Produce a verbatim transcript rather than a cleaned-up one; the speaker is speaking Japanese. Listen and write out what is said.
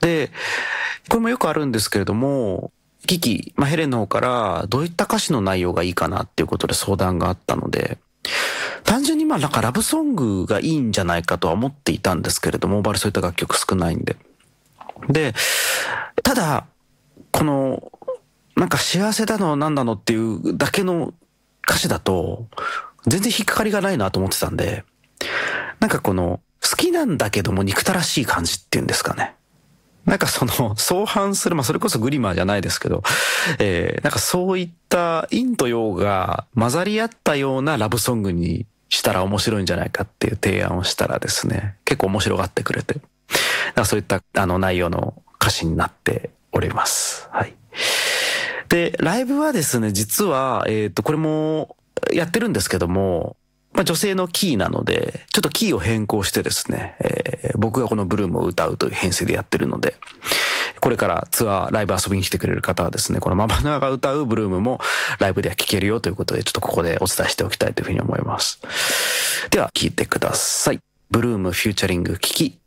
で、これもよくあるんですけれども、キキ、まあ、ヘレンの方からどういった歌詞の内容がいいかなっていうことで相談があったので、単純にまあなんかラブソングがいいんじゃないかとは思っていたんですけれども、バルそういった楽曲少ないんで。で、ただ、この、なんか幸せだのなんだのっていうだけの歌詞だと、全然引っかかりがないなと思ってたんで、なんかこの、好きなんだけども憎たらしい感じっていうんですかね。なんかその、相反する、まあそれこそグリマーじゃないですけど、えー、なんかそういった陰と陽が混ざり合ったようなラブソングにしたら面白いんじゃないかっていう提案をしたらですね、結構面白がってくれて、だからそういったあの内容の歌詞になっております。はい。で、ライブはですね、実は、えっと、これもやってるんですけども、まあ、女性のキーなので、ちょっとキーを変更してですね、えー、僕がこのブルームを歌うという編成でやってるので、これからツアー、ライブ遊びに来てくれる方はですね、このママナが歌うブルームもライブでは聴けるよということで、ちょっとここでお伝えしておきたいというふうに思います。では、聴いてください。ブルームフューチャリングキキ。